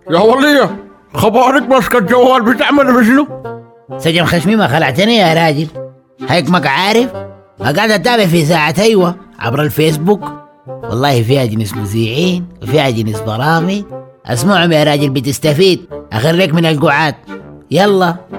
يا ولية، خبرك ماسك الجوال بتعمل بشنو؟ سجن خشمي ما خلعتني يا راجل. هيك عارف قاعد اتابع في ساعة ايوه عبر الفيسبوك. والله فيها جنس مذيعين وفيها جنس برامج. اسمعهم يا راجل بتستفيد. اخريك من القعاد. يلا.